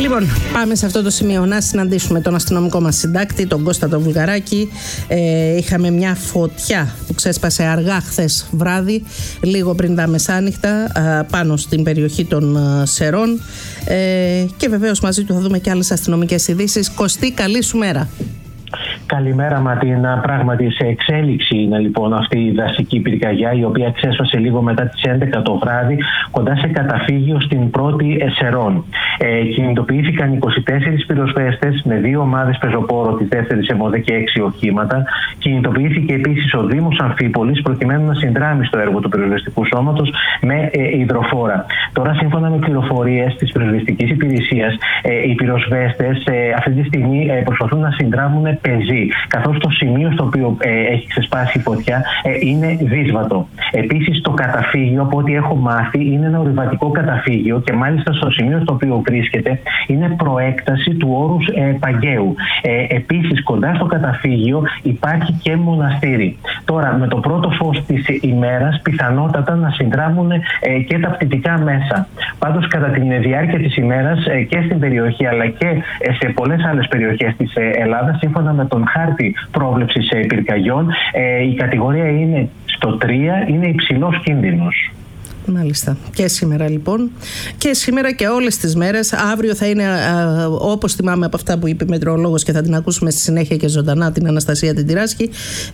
Λοιπόν, πάμε σε αυτό το σημείο να συναντήσουμε τον αστυνομικό μας συντάκτη, τον Κώστα τον Βουλγαράκη. Είχαμε μια φωτιά που ξέσπασε αργά χθες βράδυ, λίγο πριν τα μεσάνυχτα, πάνω στην περιοχή των Σερών. Και βεβαίως μαζί του θα δούμε και άλλες αστυνομικές ειδήσεις. Κωστή, καλή σου μέρα. Καλημέρα Ματίνα. Πράγματι σε εξέλιξη είναι λοιπόν αυτή η δασική πυρκαγιά, η οποία ξέσπασε λίγο μετά τις 11 το βράδυ κοντά σε καταφύγιο στην πρώτη Σερών. Κινητοποιήθηκαν 24 πυροσβέστες με 2 ομάδες πεζοπόρο της δεύτερης ΕΜΟΔΕ και 6 οχήματα. Κινητοποιήθηκε επίσης ο Δήμος Αμφίπολης προκειμένου να συνδράμει στο έργο του πυροσβεστικού σώματος με υδροφόρα. Τώρα, σύμφωνα με πληροφορίες της πυροσβεστικής υπηρεσίας, οι πυροσβέστες αυτή τη στιγμή προσπαθούν να συνδράμουν πεζή, καθώς το σημείο στο οποίο έχει ξεσπάσει η φωτιά είναι δύσβατο. Επίσης, το καταφύγιο, από ό,τι έχω μάθει, είναι ένα ορειβατικό καταφύγιο και μάλιστα στο σημείο στο οποίο βρίσκεται είναι προέκταση του όρους Παγκαίου. Επίσης, κοντά στο καταφύγιο υπάρχει και μοναστήρι. Τώρα, με το πρώτο φως της ημέρας, πιθανότατα να συνδράμουν και τα πτυτικά μέσα. Πάντως, κατά τη διάρκεια της ημέρας και στην περιοχή αλλά και σε πολλές άλλες περιοχές της Ελλάδας, σύμφωνα με τον χάρτη πρόβλεψης πυρκαγιών, η κατηγορία είναι στο 3, είναι υψηλός κίνδυνος. Μάλιστα. Και σήμερα λοιπόν. Και σήμερα και όλες τις μέρες. Αύριο θα είναι, όπως θυμάμαι από αυτά που είπε η μετεωρολόγος και θα την ακούσουμε στη συνέχεια και ζωντανά, την Αναστασία την Τυράσχη.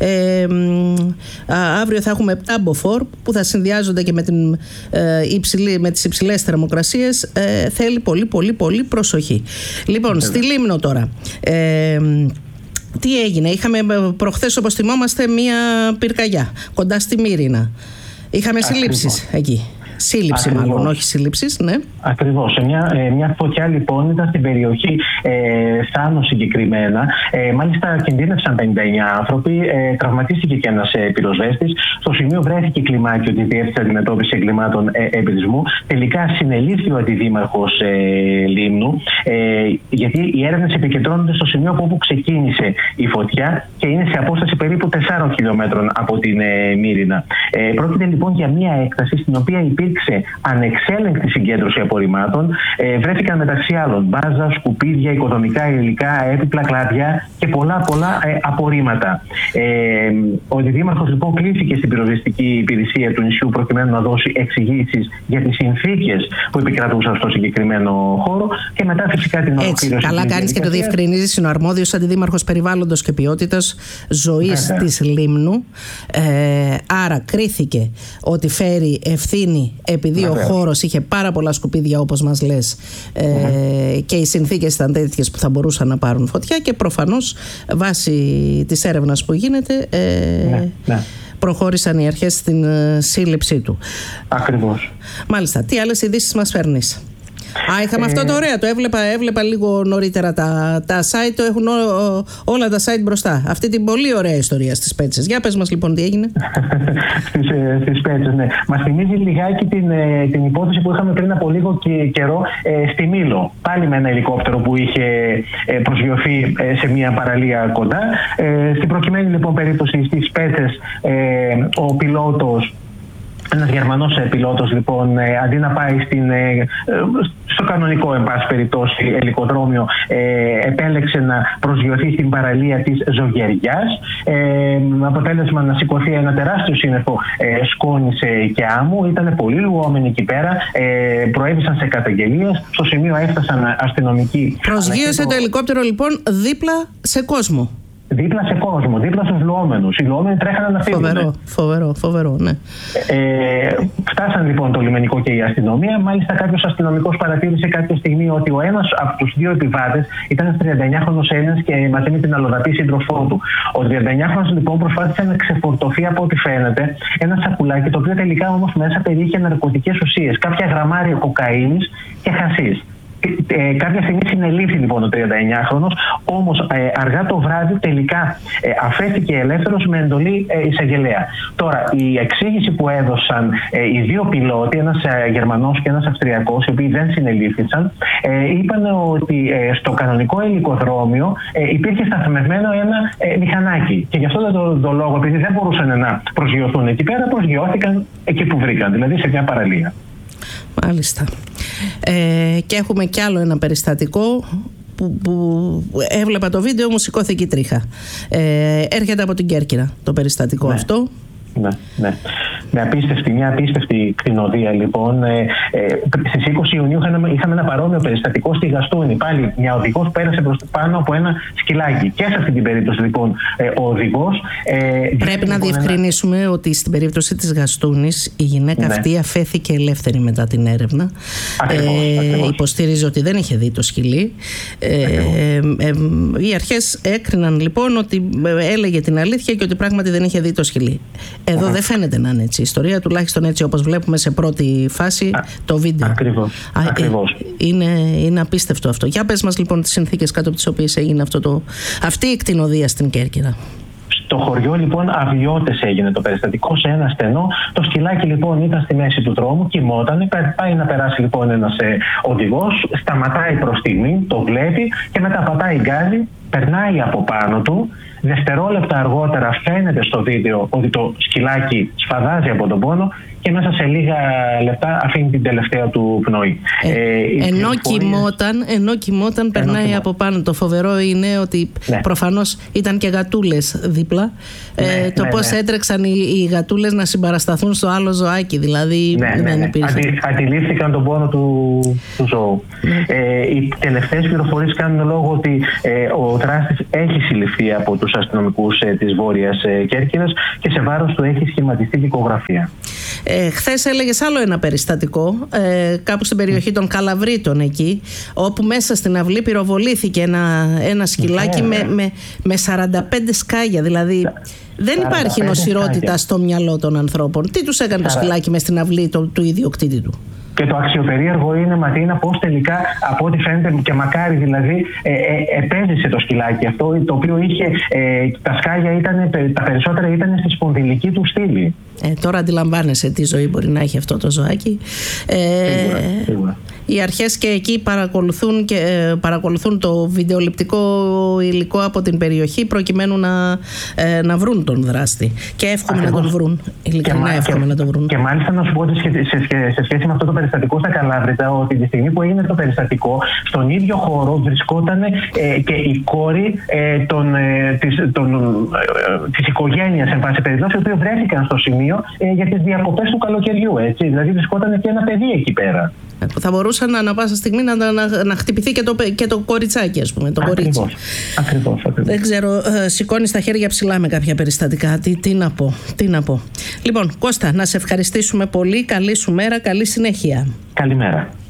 Αύριο θα έχουμε 7 μποφόρ που θα συνδυάζονται και με τις υψηλές θερμοκρασίες. Θέλει πολύ προσοχή. Λοιπόν, στη Λίμνο τώρα. Τι έγινε? Είχαμε προχθές, όπως θυμόμαστε, μία πυρκαγιά κοντά στη Μύρινα. Είχαμε συλλήψεις εκεί. Σύλληψη μάλλον, όχι συλλήψεις, ναι. Ακριβώς. Μια φωτιά λοιπόν ήταν στην περιοχή Θάνο συγκεκριμένα. Μάλιστα κινδύνευσαν 59 άνθρωποι, τραυματίστηκε και ένας πυροσβέστης. Στο σημείο βρέθηκε κλιμάκιο της Διεύθυνσης Αντιμετώπισης Εγκλημάτων Εμπειρισμού. Τελικά συνελήφθη ο αντιδήμαρχος Λίμνου, γιατί οι έρευνες επικεντρώνονται στο σημείο από όπου ξεκίνησε η φωτιά και είναι σε απόσταση περίπου 4 χιλιόμετρων από την Μύρινα. Πρόκειται λοιπόν για μια έκταση στην οποία υπήρξε ανεξέλεγκτη συγκέντρωση απορριμμάτων. Βρέθηκαν μεταξύ άλλων μπάζα, σκουπίδια, οικοδομικά υλικά, έπιπλα, κλαδιά και πολλά απορρίμματα. Ο αντιδήμαρχος λοιπόν κλήθηκε στην πυροσβεστική υπηρεσία του νησιού προκειμένου να δώσει εξηγήσεις για τις συνθήκες που επικρατούσαν στο συγκεκριμένο χώρο και μετά φυσικά την ολοκλήρωση. Έτσι, καλά κάνεις και το διευκρινίζεις. Είναι ο αρμόδιος αντιδήμαρχος περιβάλλοντος και ποιότητας ζωής της Λίμνου. Άρα κρίθηκε ότι φέρει ευθύνη επειδή ο χώρος είχε πάρα πολλά σκουπίδια, όπως μας λες, και οι συνθήκες ήταν τέτοιες που θα μπορούσαν να πάρουν φωτιά και προφανώς βάσει της έρευνας που γίνεται προχώρησαν οι αρχές στην σύλληψή του. Ακριβώς. Μάλιστα. Τι άλλες ειδήσεις μας φέρνεις? Είχαμε αυτό το ωραίο, το έβλεπα λίγο νωρίτερα τα site, το έχουν όλα τα site μπροστά. Αυτή την πολύ ωραία ιστορία στις Πέτσες. Για πες μας λοιπόν τι έγινε. Στις Πέτσες, ναι. Μας θυμίζει λιγάκι την υπόθεση που είχαμε πριν από λίγο καιρό στη Μήλο. Πάλι με ένα ελικόπτερο που είχε προσγειωθεί σε μια παραλία κοντά. Στην προκειμένη λοιπόν περίπτωση στις Πέτσες, ο πιλότος, ένας Γερμανός πιλότος λοιπόν, αντί να πάει στο κανονικό εν πάση περιπτώσει ελικοδρόμιο, επέλεξε να προσγειωθεί στην παραλία της Ζωγεριάς, με αποτέλεσμα να σηκωθεί ένα τεράστιο σύννεφο σκόνης και άμμου. Ήταν πολύ λουόμενοι εκεί πέρα, προέβησαν σε καταγγελίες, στο σημείο έφτασαν αστυνομικοί. Προσγείωσε το ελικόπτερο λοιπόν δίπλα σε κόσμο. Δίπλα σε κόσμο, δίπλα στους λουόμενους. Οι λουόμενοι τρέχανε να φύγουν. Φοβερό, ναι. Φτάσαν λοιπόν το λιμενικό και η αστυνομία. Μάλιστα, κάποιος αστυνομικός παρατήρησε κάποια στιγμή ότι ο ένας από τους 2 επιβάτες ήταν ένας 39χρονος Έλληνας και μαζί με την αλλοδαπή σύντροφό του. Ο 39χρονος λοιπόν προσπάθησε να ξεφορτωθεί, από ό,τι φαίνεται, ένα σακουλάκι, το οποίο τελικά όμως μέσα περιείχε ναρκωτικές ουσίες, κάποια γραμμάρια κοκαίνης και χασίς. Κάποια στιγμή συνελήφθη λοιπόν ο 39χρονος, όμως αργά το βράδυ τελικά αφέθηκε ελεύθερος με εντολή εισαγγελέα. Τώρα, η εξήγηση που έδωσαν οι 2 πιλότοι, ένας Γερμανός και ένας Αυστριακός, οι οποίοι δεν συνελήφθησαν, είπαν ότι στο κανονικό ελικοδρόμιο υπήρχε σταθμευμένο ένα μηχανάκι. Και γι' αυτόν τον λόγο, επειδή δεν μπορούσαν να προσγειωθούν εκεί πέρα, προσγειώθηκαν εκεί που βρήκαν, δηλαδή σε μια παραλία. Μάλιστα. Και έχουμε κι άλλο ένα περιστατικό που έβλεπα το βίντεο, μου σηκώθηκε η τρίχα. Έρχεται από την Κέρκυρα το περιστατικό αυτό. Ναι. Μια απίστευτη κτηνοδία λοιπόν. Στις 20 Ιουνίου είχαμε ένα παρόμοιο περιστατικό στη Γαστούνη. Πάλι μια οδηγός πέρασε προς πάνω από ένα σκυλάκι. Και σε αυτή την περίπτωση λοιπόν ο οδηγός. Πρέπει να διευκρινίσουμε ότι στην περίπτωση της Γαστούνης η γυναίκα αυτή αφέθηκε ελεύθερη μετά την έρευνα. Ακριβώς. Υποστήριζε ότι δεν είχε δει το σκυλί. Οι αρχές έκριναν λοιπόν ότι έλεγε την αλήθεια και ότι πράγματι δεν είχε δει το σκυλί. Εδώ δεν φαίνεται να είναι έτσι η ιστορία, τουλάχιστον έτσι όπως βλέπουμε σε πρώτη φάση το βίντεο. Ακριβώς. Είναι απίστευτο αυτό. Για πες μας λοιπόν τις συνθήκες κάτω από τις οποίες έγινε αυτή η κτηνοδία στην Κέρκυρα. Στο χωριό λοιπόν Αβιώτες έγινε το περιστατικό, σε ένα στενό. Το σκυλάκι λοιπόν ήταν στη μέση του δρόμου, κοιμότανε, πάει να περάσει λοιπόν ένας οδηγός, σταματάει προς στιγμή, το βλέπει και μετά πατάει γκάζι, περνάει από πάνω του. Δευτερόλεπτα αργότερα φαίνεται στο βίντεο ότι το σκυλάκι σφαδάζει από τον πόνο και μέσα σε λίγα λεπτά αφήνει την τελευταία του πνοή. Ενώ κοιμόταν περνάει από πάνω. Το φοβερό είναι ότι προφανώς ήταν και γατούλες δίπλα. Πώς έτρεξαν οι γατούλες να συμπαρασταθούν στο άλλο ζωάκι. Δηλαδή δεν υπήρχε. Αντιλήφθηκαν τον πόνο του ζώου. Οι τελευταίες πληροφορίες κάνουν λόγο ότι ο δράστης έχει συλληφθεί από τους αστυνομικούς της Βόρειας Κέρκυρας και σε βάρος του έχει σχηματιστεί δικογραφία. Χθες έλεγες άλλο ένα περιστατικό κάπου στην περιοχή των Καλαβρίτων εκεί, όπου μέσα στην αυλή πυροβολήθηκε ένα σκυλάκι με 45 σκάγια. Δηλαδή δεν υπάρχει νοσηρότητα στο μυαλό των ανθρώπων. Τι τους έκανε το σκυλάκι μες στην αυλή του ιδιοκτήτη του? Και το αξιοπερίεργο είναι, Ματίνα, πως τελικά από ό,τι φαίνεται και μακάρι δηλαδή επέζησε το σκυλάκι αυτό, το οποίο είχε τα σκάγια τα περισσότερα ήταν στη σπονδυλική του στήλη. Τώρα αντιλαμβάνεσαι τι ζωή μπορεί να έχει αυτό το ζωάκι. Σίγουρα. Οι αρχές και εκεί παρακολουθούν το βιντεοληπτικό υλικό από την περιοχή προκειμένου να βρουν τον δράστη. Και εύχομαι να τον βρουν. Ειλικρινά εύχομαι να τον βρουν. Και μάλιστα να σου πω ότι σε σχέση με αυτό το περιστατικό στα Καλάβρητα, ότι τη στιγμή που έγινε το περιστατικό, στον ίδιο χώρο βρισκόταν και η κόρη της οικογένειας, εν πάση περιπτώσει, οι οποίοι βρέθηκαν στο σημείο για τις διακοπές του καλοκαιριού. Έτσι. Δηλαδή βρισκόταν και ένα παιδί εκεί πέρα. Θα μπορούσαν ανά πάσα στιγμή να χτυπηθεί και το κοριτσάκι, ας πούμε. Ακριβώς. Δεν ξέρω, σηκώνεις τα χέρια ψηλά με κάποια περιστατικά. Τι να πω. Λοιπόν, Κώστα, να σε ευχαριστήσουμε πολύ. Καλή σου μέρα, καλή συνέχεια. Καλημέρα.